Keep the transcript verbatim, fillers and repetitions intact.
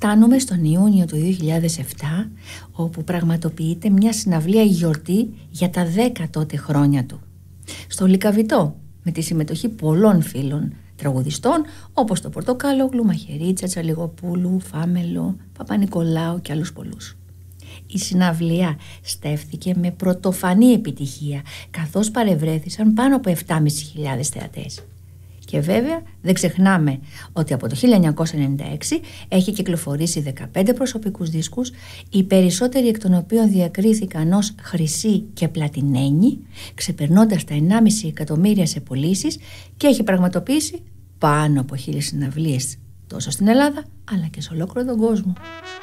Φτάνουμε στον Ιούνιο του δύο χιλιάδες επτά, όπου πραγματοποιείται μια συναυλία γιορτή για τα δέκα τότε χρόνια του. Στο Λυκαβητό, με τη συμμετοχή πολλών φίλων τραγουδιστών, όπως το Πορτοκάλογλου, Μαχαιρίτσα, Τσαλιγοπούλου, Φάμελο, Παπα-Νικολάου και άλλους πολλούς. Η συναυλία στέφθηκε με πρωτοφανή επιτυχία, καθώς παρευρέθησαν πάνω από επτά χιλιάδες πεντακόσιους θεατές. Και βέβαια δεν ξεχνάμε ότι από το χίλια εννιακόσια ενενήντα έξι έχει κυκλοφορήσει δεκαπέντε προσωπικούς δίσκους, οι περισσότεροι εκ των οποίων διακρίθηκαν ως χρυσή και πλατινένοι, ξεπερνώντας τα ενάμιση εκατομμύρια σε πωλήσεις, και έχει πραγματοποιήσει πάνω από χίλιες συναυλίες τόσο στην Ελλάδα αλλά και σε ολόκληρο τον κόσμο.